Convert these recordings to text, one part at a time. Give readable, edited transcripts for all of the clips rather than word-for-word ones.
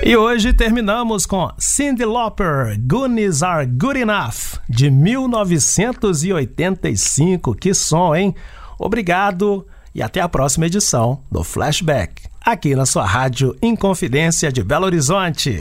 E hoje terminamos com Cyndi Lauper, Goonies Are Good Enough, de 1985. Que som, hein? Obrigado e até a próxima edição do Flashback, aqui na sua rádio Inconfidência de Belo Horizonte.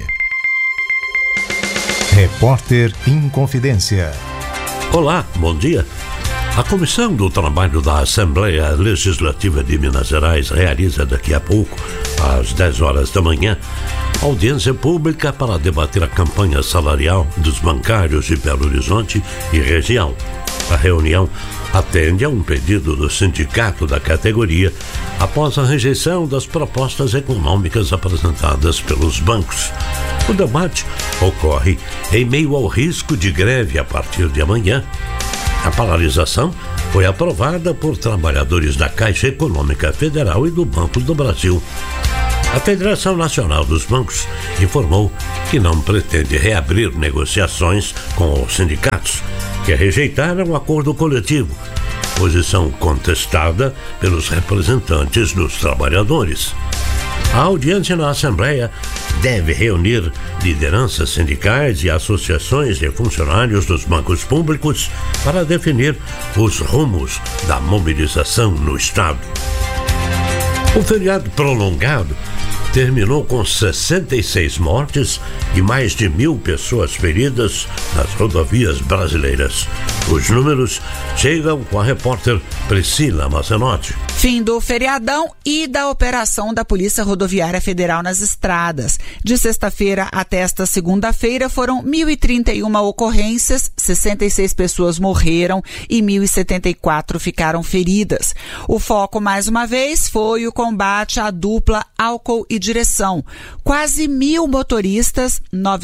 Repórter Inconfidência. Olá, bom dia. A Comissão do Trabalho da Assembleia Legislativa de Minas Gerais realiza daqui a pouco, às 10 horas da manhã, audiência pública para debater a campanha salarial dos bancários de Belo Horizonte e região. A reunião atende a um pedido do sindicato da categoria após a rejeição das propostas econômicas apresentadas pelos bancos. O debate ocorre em meio ao risco de greve a partir de amanhã. A paralisação foi aprovada por trabalhadores da Caixa Econômica Federal e do Banco do Brasil. A Federação Nacional dos Bancos informou que não pretende reabrir negociações com os sindicatos, que rejeitaram o acordo coletivo, posição contestada pelos representantes dos trabalhadores. A audiência na Assembleia deve reunir lideranças sindicais e associações de funcionários dos bancos públicos para definir os rumos da mobilização no Estado. O feriado prolongado terminou com 66 mortes e mais de 1.000 pessoas feridas nas rodovias brasileiras. Os números chegam com a repórter Priscila Mazenotti. Fim do feriadão e da operação da Polícia Rodoviária Federal nas estradas. De sexta-feira até esta segunda-feira foram 1.031 ocorrências, 66 pessoas morreram e 1.074 ficaram feridas. O foco, mais uma vez, foi o combate à dupla álcool e direção. Quase 1.000 motoristas,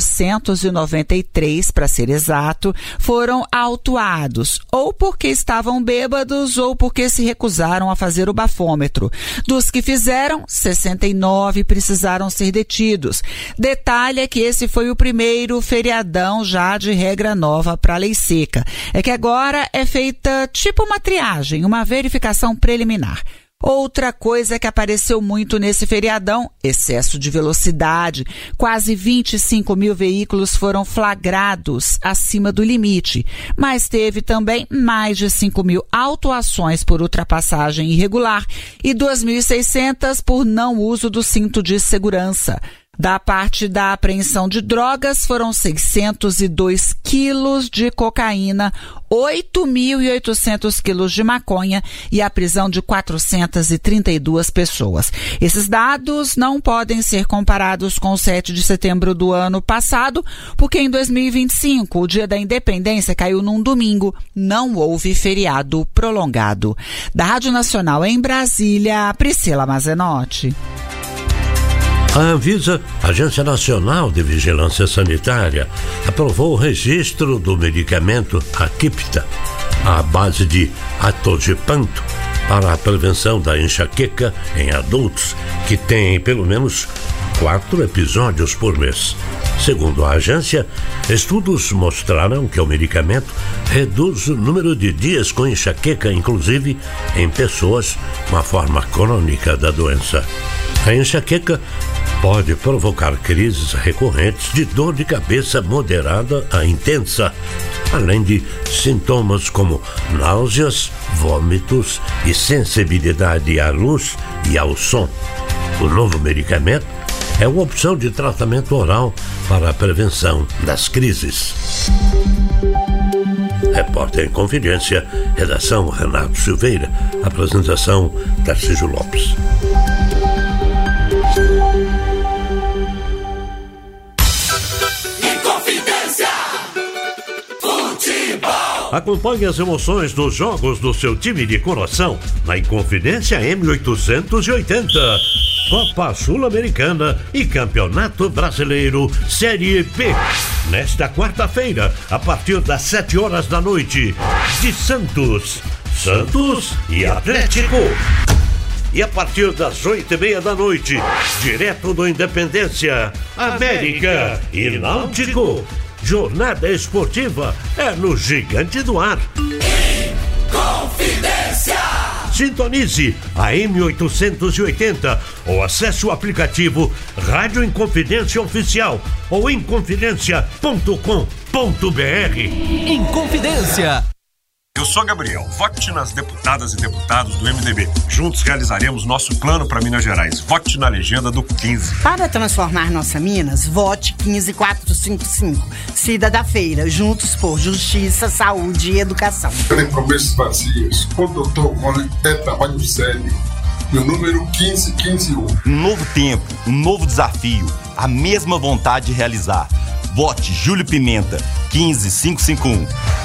993 para ser exato, foram autuados, ou porque estavam bêbados ou porque se recusaram a fazer o bafômetro. Dos que fizeram, 69 precisaram ser detidos. Detalhe é que esse foi o primeiro feriadão já de regra nova para a lei seca. É que agora é feita tipo uma triagem, uma verificação preliminar. Outra coisa que apareceu muito nesse feriadão, excesso de velocidade. Quase 25 mil veículos foram flagrados acima do limite, mas teve também mais de 5 mil autuações por ultrapassagem irregular e 2.600 por não uso do cinto de segurança. Da parte da apreensão de drogas, foram 602 quilos de cocaína, 8.800 quilos de maconha e a prisão de 432 pessoas. Esses dados não podem ser comparados com o 7 de setembro do ano passado, porque em 2025, o Dia da Independência caiu num domingo, não houve feriado prolongado. Da Rádio Nacional em Brasília, Priscila Mazenotti. A Anvisa, Agência Nacional de Vigilância Sanitária, aprovou o registro do medicamento Aquipta, à base de atogipanto, para a prevenção da enxaqueca em adultos que têm pelo menos 4 episódios por mês. Segundo a agência, estudos mostraram que o medicamento reduz o número de dias com enxaqueca, inclusive em pessoas com a forma crônica da doença. A enxaqueca pode provocar crises recorrentes de dor de cabeça moderada a intensa, além de sintomas como náuseas, vômitos e sensibilidade à luz e ao som. O novo medicamento é uma opção de tratamento oral para a prevenção das crises. Repórter em Confidência, redação Renato Silveira, apresentação Tarcísio Lopes. Acompanhe as emoções dos jogos do seu time de coração na Inconfidência M880. Copa Sul-Americana e Campeonato Brasileiro Série B. Nesta quarta-feira, a partir das 7 horas da noite, de Santos e Atlético. E a partir das 8:30 da noite, direto do Independência, América e Náutico. Jornada esportiva é no Gigante do Ar. Inconfidência. Sintonize a M880 ou acesse o aplicativo Rádio Inconfidência Oficial ou inconfidencia.com.br. Inconfidência. Eu sou Gabriel, vote nas deputadas e deputados do MDB. Juntos realizaremos nosso plano para Minas Gerais. Vote na legenda do 15. Para transformar nossa Minas, vote 15455. Cida da Feira, juntos por justiça, saúde e educação. Tem promessas vazias. O doutor Rony é trabalho sério. E o número 1515. Um novo tempo, um novo desafio, a mesma vontade de realizar. Vote Júlio Pimenta, 15551.